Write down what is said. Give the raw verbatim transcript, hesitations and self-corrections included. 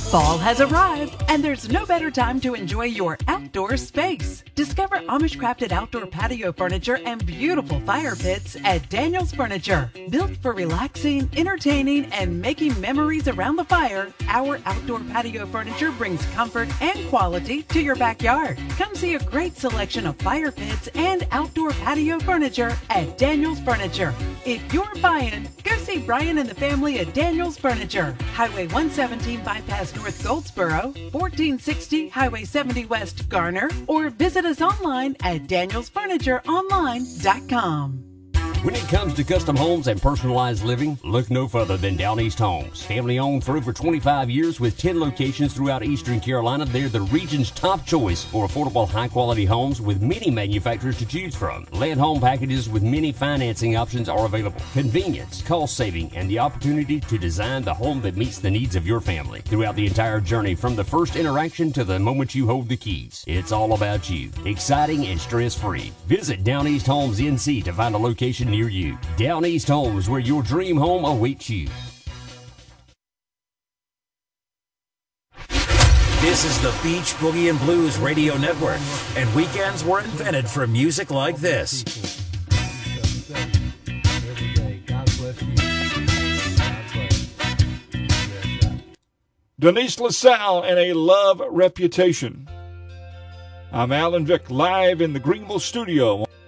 Fall has arrived, and there's no better time to enjoy your outdoor space. Discover Amish-crafted outdoor patio furniture and beautiful fire pits at Daniel's Furniture. Built for relaxing, entertaining, and making memories around the fire, our outdoor patio furniture brings comfort and quality to your backyard. Come see a great selection of fire pits and outdoor patio furniture at Daniel's Furniture. If you're buying, go see Brian and the family at Daniel's Furniture. Highway one seventeen bypass North Goldsboro, fourteen sixty Highway seventy West Garner, or visit us online at daniels furniture online dot com. When it comes to custom homes and personalized living, look no further than Down East Homes. Family owned for over twenty-five years with ten locations throughout Eastern Carolina, they're the region's top choice for affordable, high-quality homes with many manufacturers to choose from. Land home packages with many financing options are available. Convenience, cost saving, and the opportunity to design the home that meets the needs of your family. Throughout the entire journey, from the first interaction to the moment you hold the keys, it's all about you. Exciting and stress-free. Visit Down East Homes N C to find a location near you. Down East Homes, where your dream home awaits you. This is the Beach Boogie and Blues Radio Network, and weekends were invented for music like this. Denise LaSalle and A Love Reputation. I'm Alan Vick, live in the Greenville studio.